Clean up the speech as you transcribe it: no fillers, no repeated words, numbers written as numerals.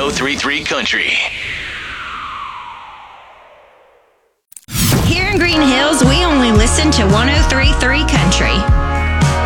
1033 Country. Here in Green Hills, we only listen to 1033 Country.